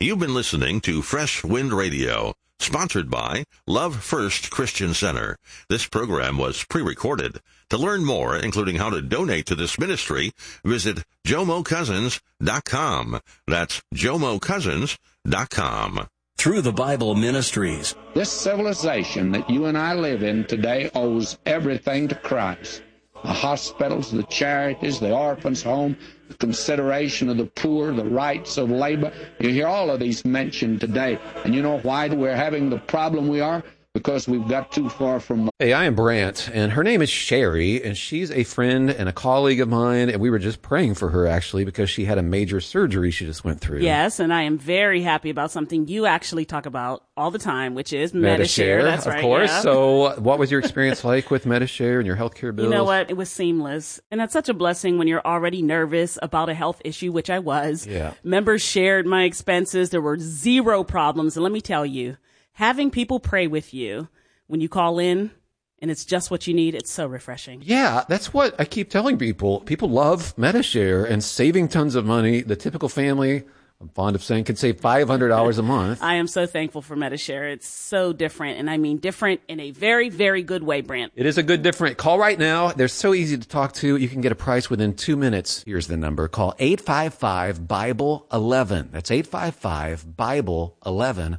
You've been listening to Fresh Wind Radio, sponsored by Love First Christian Center. This program was pre-recorded. To learn more, including how to donate to this ministry, visit JomoCousins.com. That's JomoCousins.com. Through the Bible Ministries. This civilization that you and I live in today owes everything to Christ. The hospitals, the charities, the orphans' home, the consideration of the poor, the rights of labor. You hear all of these mentioned today. And you know why we're having the problem we are? Because we've got too far from... Hey, I am Brant, and her name is Sherry, and she's a friend and a colleague of mine, and we were just praying for her, actually, because she had a major surgery she just went through. Yes, and I am very happy about something you actually talk about all the time, which is Medi-Share. That's right, of course. Yeah. So what was your experience like with Medi-Share and your healthcare bills? You know what? It was seamless, and that's such a blessing when you're already nervous about a health issue, which I was. Yeah. Members shared my expenses. There were zero problems, and let me tell you, having people pray with you when you call in and it's just what you need, it's so refreshing. Yeah, that's what I keep telling people. People love Medi-Share and saving tons of money. The typical family, I'm fond of saying, can save $500 a month. I am so thankful for Medi-Share. It's so different, and I mean different in a very, very good way, Brant. It is a good different. Call right now. They're so easy to talk to. You can get a price within 2 minutes. Here's the number. Call 855-BIBLE-11. That's 855-BIBLE-11.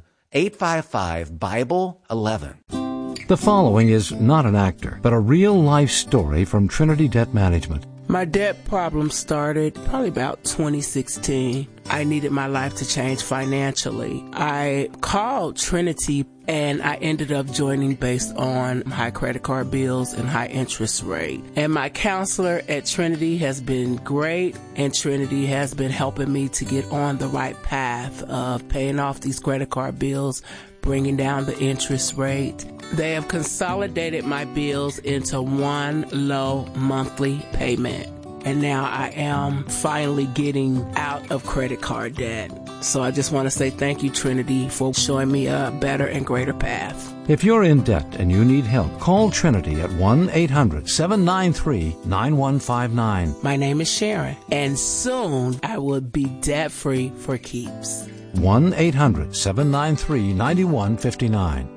855-BIBLE-11. The following is not an actor, but a real-life story from Trinity Debt Management. My debt problem started probably about 2016. I needed my life to change financially. I called Trinity and I ended up joining based on high credit card bills and high interest rate. And my counselor at Trinity has been great, and Trinity has been helping me to get on the right path of paying off these credit card bills, bringing down the interest rate. They have consolidated my bills into one low monthly payment. And now I am finally getting out of credit card debt. So I just want to say thank you, Trinity, for showing me a better and greater path. If you're in debt and you need help, call Trinity at 1-800-793-9159. My name is Sharon, and soon I will be debt-free for keeps. 1-800-793-9159.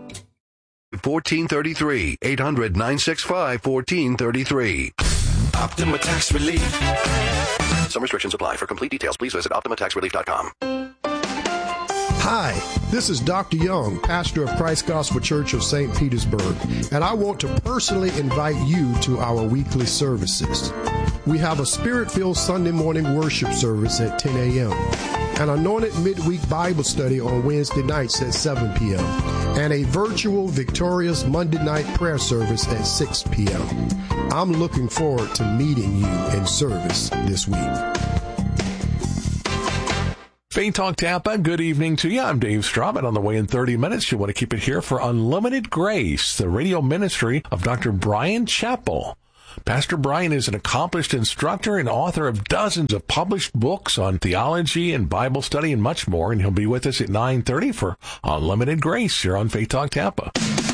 1433, 800-965-1433. Optima Tax Relief. Some restrictions apply. For complete details, please visit OptimaTaxRelief.com. Hi, this is Dr. Young, pastor of Christ Gospel Church of St. Petersburg, and I want to personally invite you to our weekly services. We have a Spirit-filled Sunday morning worship service at 10 a.m., an anointed midweek Bible study on Wednesday nights at 7 p.m., and a virtual victorious Monday night prayer service at 6 p.m. I'm looking forward to meeting you in service this week. Faith Talk Tampa, good evening to you. I'm Dave Straub, and on the way in 30 minutes, you want to keep it here for Unlimited Grace, the radio ministry of Dr. Bryan Chapell. Pastor Bryan is an accomplished instructor and author of dozens of published books on theology and Bible study and much more, and he'll be with us at 9:30 for Unlimited Grace here on Faith Talk Tampa.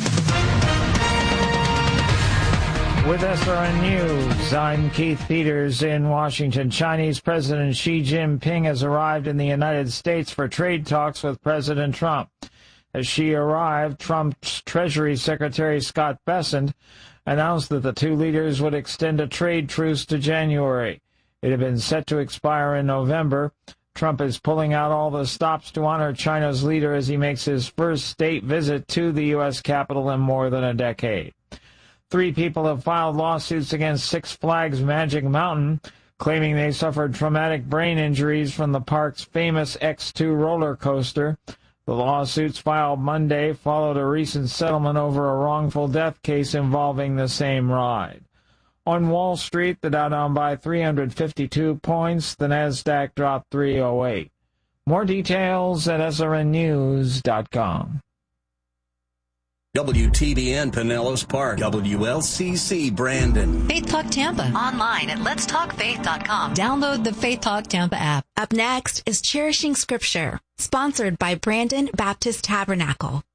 With SRN News, I'm Keith Peters in Washington. Chinese President Xi Jinping has arrived in the United States for trade talks with President Trump. As Xi arrived, Trump's Treasury Secretary Scott Bessent announced that the two leaders would extend a trade truce to January. It had been set to expire in November. Trump is pulling out all the stops to honor China's leader as he makes his first state visit to the U.S. Capitol in more than a decade. 3 people have filed lawsuits against Six Flags Magic Mountain, claiming they suffered traumatic brain injuries from the park's famous X2 roller coaster. The lawsuits filed Monday followed a recent settlement over a wrongful death case involving the same ride. On Wall Street, the Dow down by 352 points. The Nasdaq dropped 308. More details at srnnews.com. WTBN Pinellas Park, WLCC Brandon. Faith Talk Tampa. Online at letstalkfaith.com. Download the Faith Talk Tampa app. Up next is Cherishing Scripture, sponsored by Brandon Baptist Tabernacle.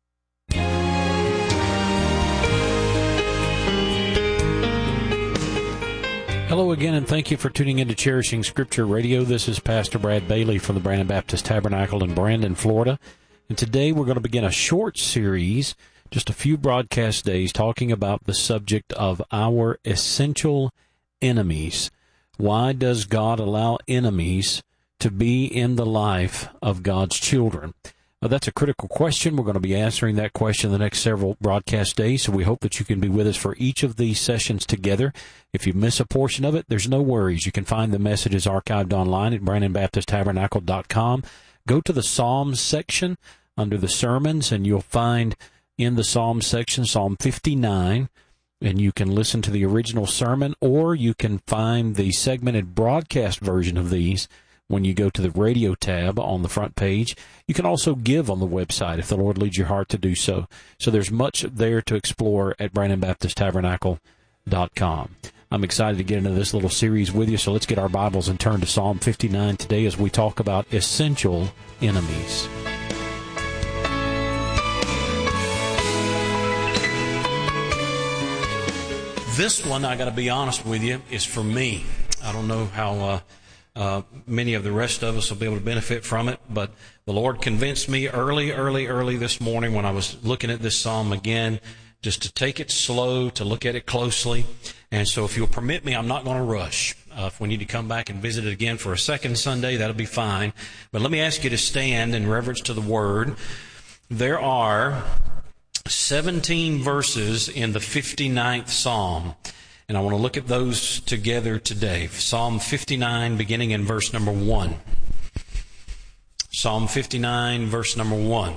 Hello again, and thank you for tuning in to Cherishing Scripture Radio. This is Pastor Brad Bailey from the Brandon Baptist Tabernacle in Brandon, Florida. And today we're going to begin a short series, just a few broadcast days, talking about the subject of our essential enemies. Why does God allow enemies to be in the life of God's children? Well, that's a critical question. We're going to be answering that question the next several broadcast days, so we hope that you can be with us for each of these sessions together. If you miss a portion of it, there's no worries. You can find the messages archived online at BrandonBaptistTabernacle.com. Go to the Psalms section under the sermons, and you'll find in the Psalms section Psalm 59, and you can listen to the original sermon, or you can find the segmented broadcast version of these when you go to the radio tab on the front page. You can also give on the website if the Lord leads your heart to do so. So there's much there to explore at BrandonBaptistTabernacle.com. I'm excited to get into this little series with you, so let's get our Bibles and turn to Psalm 59 today as we talk about essential enemies. This one, I got to be honest with you, is for me. I don't know how many of the rest of us will be able to benefit from it, but the Lord convinced me early this morning when I was looking at this psalm again, just to take it slow, to look at it closely. And so if you'll permit me, I'm not going to rush. If we need to come back and visit it again for a second Sunday, that'll be fine. But let me ask you to stand in reverence to the Word. There are 17 verses in the 59th Psalm. And I want to look at those together today. Psalm 59, beginning in verse number 1. Psalm 59, verse number 1.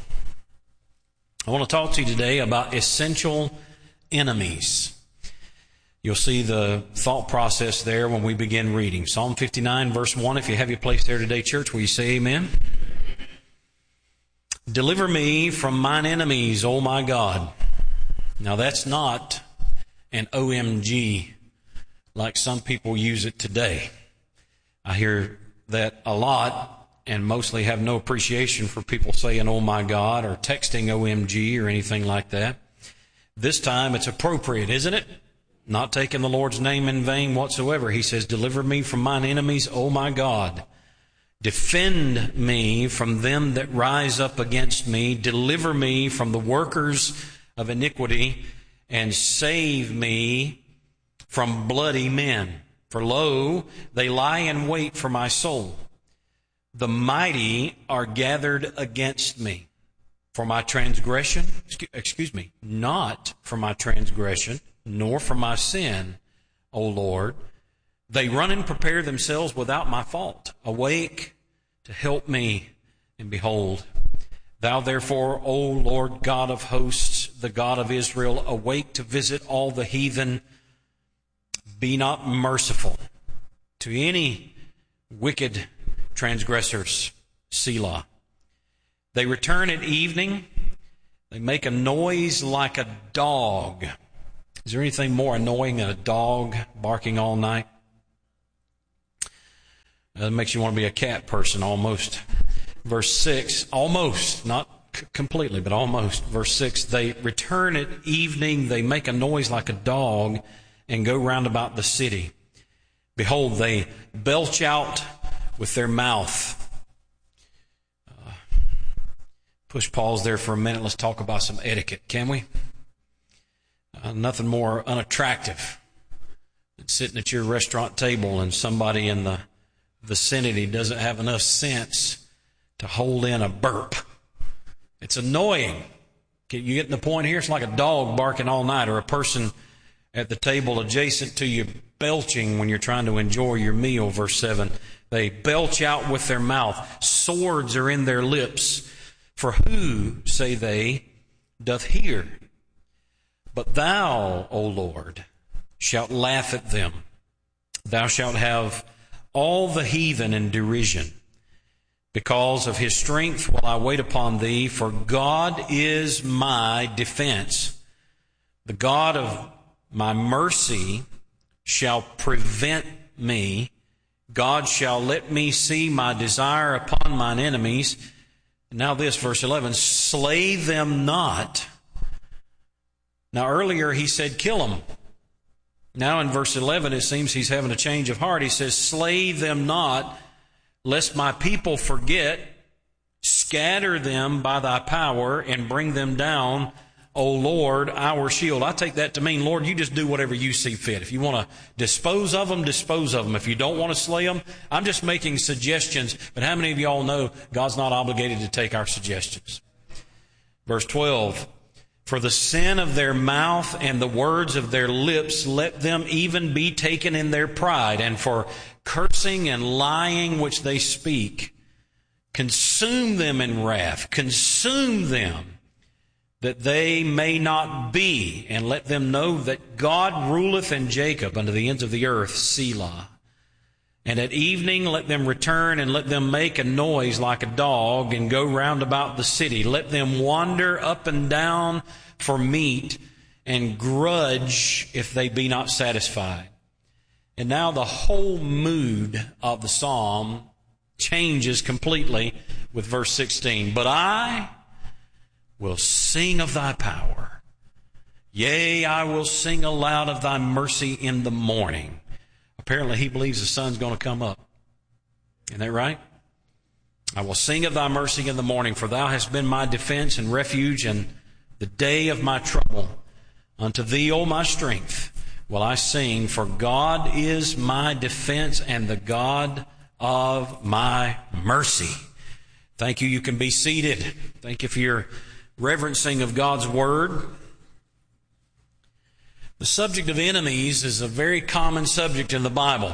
I want to talk to you today about essential enemies. You'll see the thought process there when we begin reading. Psalm 59, verse 1. If you have your place there today, church, will you say amen? Deliver me from mine enemies, O my God. Now that's not an OMG like some people use it today. I hear that a lot and mostly have no appreciation for people saying, oh my God, or texting OMG or anything like that. This time it's appropriate, isn't it? Not taking the Lord's name in vain whatsoever. He says, deliver me from mine enemies, O my God. Defend me from them that rise up against me. Deliver me from the workers of iniquity, and save me from bloody men. For lo, they lie in wait for my soul. The mighty are gathered against me. For my transgression, not for my transgression, nor for my sin, O Lord. They run and prepare themselves without my fault. Awake to help me, and behold, Thou therefore, O Lord God of hosts, the God of Israel, awake to visit all the heathen. Be not merciful to any wicked transgressors. Selah. They return at evening. They make a noise like a dog. Is there anything more annoying than a dog barking all night? That makes you want to be a cat person almost. Verse 6, almost, not completely, but almost. Verse 6, they return at evening, they make a noise like a dog, and go round about the city. Behold, they belch out with their mouth. Push pause there for a minute. Let's talk about some etiquette, can we? Nothing more unattractive than sitting at your restaurant table and somebody in the vicinity doesn't have enough sense to hold in a burp. It's annoying. You getting the point here? It's like a dog barking all night, or a person at the table adjacent to you belching when you're trying to enjoy your meal. Verse 7, they belch out with their mouth. Swords are in their lips. For who, say they, doth hear? But thou, O Lord, shalt laugh at them. Thou shalt have all the heathen in derision. Because of his strength will I wait upon thee, for God is my defense. The God of my mercy shall prevent me. God shall let me see my desire upon mine enemies. Now this, verse 11, slay them not. Now earlier he said kill them. Now in verse 11, it seems he's having a change of heart. He says, slay them not, lest my people forget. Scatter them by thy power and bring them down, O Lord, our shield. I take that to mean, Lord, you just do whatever you see fit. If you want to dispose of them, dispose of them. If you don't want to slay them, I'm just making suggestions. But how many of you all know God's not obligated to take our suggestions? Verse 12, for the sin of their mouth and the words of their lips, let them even be taken in their pride, and for cursing and lying which they speak, consume them in wrath, consume them, that they may not be, and let them know that God ruleth in Jacob unto the ends of the earth, Selah. And at evening let them return, and let them make a noise like a dog, and go round about the city. Let them wander up and down for meat, and grudge if they be not satisfied. And now the whole mood of the psalm changes completely with verse 16. But I will sing of thy power. Yea, I will sing aloud of thy mercy in the morning. Apparently he believes the sun's going to come up. Isn't that right? I will sing of thy mercy in the morning, for thou hast been my defense and refuge in the day of my trouble. Unto thee, O my strength, will I sing, for God is my defense and the God of my mercy. Thank you. You can be seated. Thank you for your reverencing of God's Word. The subject of enemies is a very common subject in the Bible.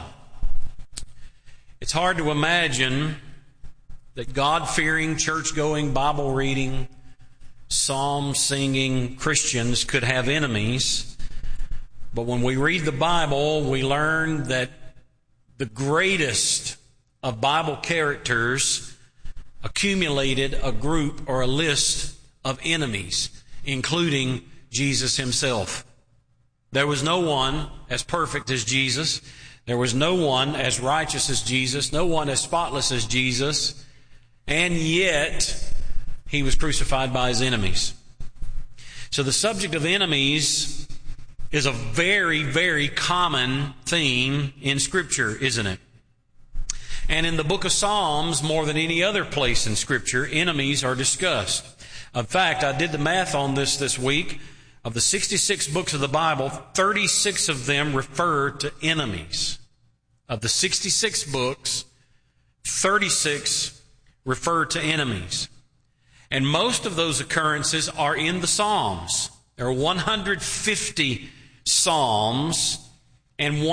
It's hard to imagine that God-fearing, church-going, Bible-reading, psalm-singing Christians could have enemies. But when we read the Bible, we learn that the greatest of Bible characters accumulated a group or a list of enemies, including Jesus himself. There was no one as perfect as Jesus. There was no one as righteous as Jesus, no one as spotless as Jesus, and yet he was crucified by his enemies. So the subject of enemies is a very, very common theme in Scripture, isn't it? And in the book of Psalms, more than any other place in Scripture, enemies are discussed. In fact, I did the math on this week. Of the 66 books of the Bible, 36 of them refer to enemies. Of the 66 books, 36 refer to enemies. And most of those occurrences are in the Psalms. There are 150 Psalms, and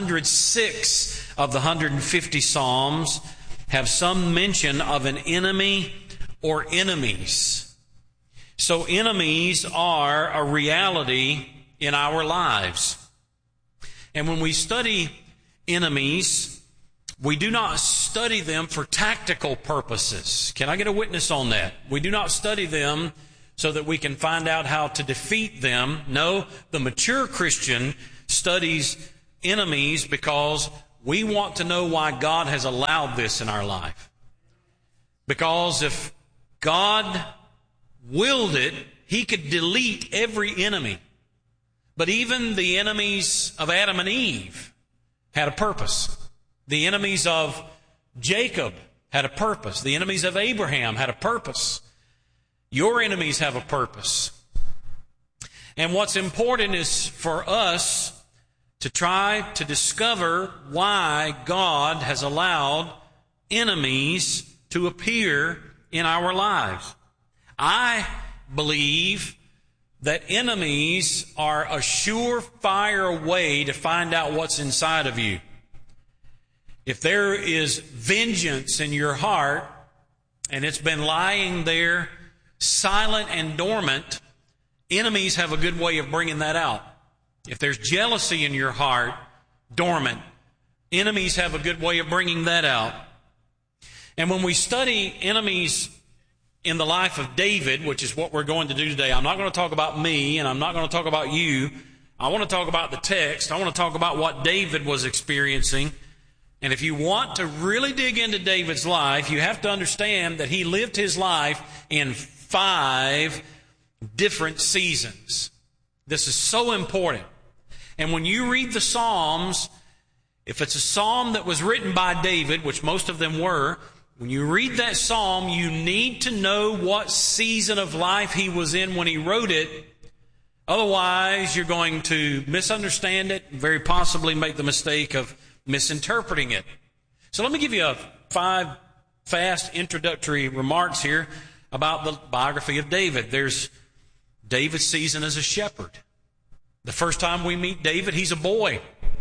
106 of the 150 Psalms have some mention of an enemy or enemies. So enemies are a reality in our lives. And when we study enemies, we do not study them for tactical purposes. Can I get a witness on that? We do not study them so that we can find out how to defeat them. No, the mature Christian studies enemies because we want to know why God has allowed this in our life. Because if God willed it, he could delete every enemy. But even the enemies of Adam and Eve had a purpose. The enemies of Jacob had a purpose. The enemies of Abraham had a purpose. Your enemies have a purpose. And what's important is for us to try to discover why God has allowed enemies to appear in our lives. I believe that enemies are a surefire way to find out what's inside of you. If there is vengeance in your heart and it's been lying there silent and dormant, enemies have a good way of bringing that out. If there's jealousy in your heart, dormant, enemies have a good way of bringing that out. And when we study enemies in the life of David, which is what we're going to do today, I'm not going to talk about me and I'm not going to talk about you. I want to talk about the text. I want to talk about what David was experiencing. And if you want to really dig into David's life, you have to understand that he lived his life in 5 different seasons. This is so important. And when you read the Psalms, if it's a psalm that was written by David, which most of them were, when you read that psalm, you need to know what season of life he was in when he wrote it. Otherwise, you're going to misunderstand it, very possibly make the mistake of misinterpreting it. So let me give you 5 fast introductory remarks here about the biography of David. There's David's season as a shepherd. The first time we meet David, he's a boy.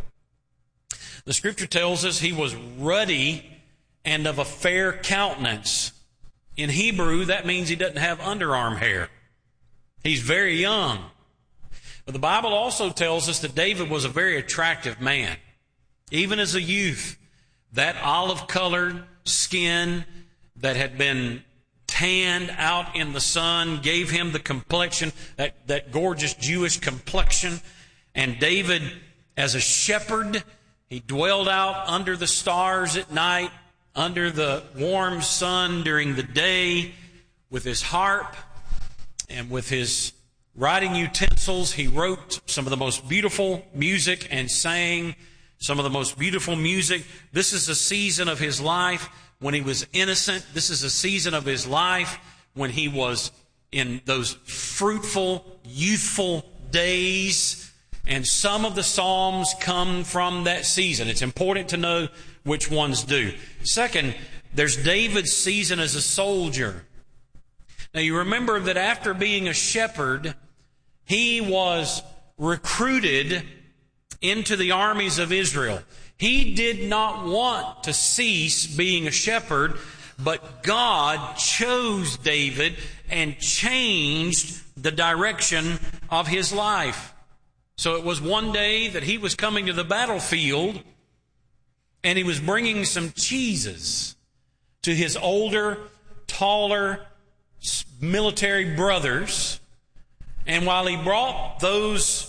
The scripture tells us he was ruddy and of a fair countenance. In Hebrew, that means he doesn't have underarm hair. He's very young. But the Bible also tells us that David was a very attractive man. Even as a youth, that olive-colored skin that had been tanned out in the sun gave him the complexion, that gorgeous Jewish complexion. And David, as a shepherd, he dwelled out under the stars at night, under the warm sun during the day, with his harp and with his writing utensils. He wrote some of the most beautiful music and sang some of the most beautiful music. This is a season of his life when he was innocent. This is a season of his life when he was in those fruitful, youthful days. And some of the Psalms come from that season. It's important to know which ones do. Second, there's David's season as a soldier. Now you remember that after being a shepherd, he was recruited into the armies of Israel. He did not want to cease being a shepherd, but God chose David and changed the direction of his life. So it was one day that he was coming to the battlefield and he was bringing some cheeses to his older, taller military brothers. And while he brought those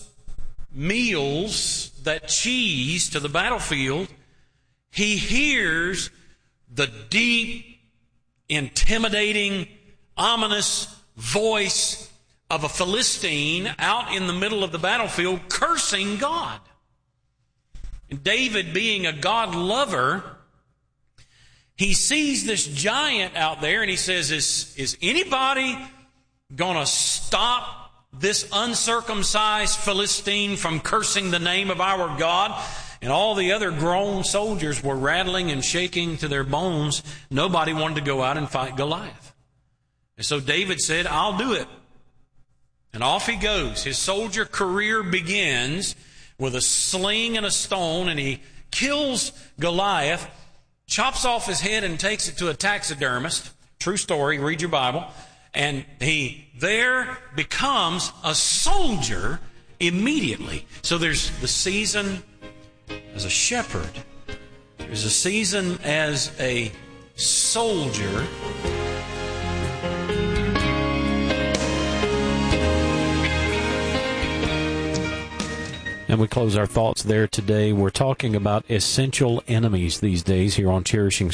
meals, that cheese, to the battlefield, he hears the deep, intimidating, ominous voice of a Philistine out in the middle of the battlefield cursing God. And David, being a God lover, he sees this giant out there and he says, is anybody going to stop this uncircumcised Philistine from cursing the name of our God? And all the other grown soldiers were rattling and shaking to their bones. Nobody wanted to go out and fight Goliath. And so David said, I'll do it. And off he goes. His soldier career begins with a sling and a stone, and he kills Goliath, chops off his head and takes it to a taxidermist. True story, read your Bible. And he there becomes a soldier immediately. So there's the season as a shepherd. There's a season as a soldier. And we close our thoughts there today. We're talking about essential enemies these days here on Cherishing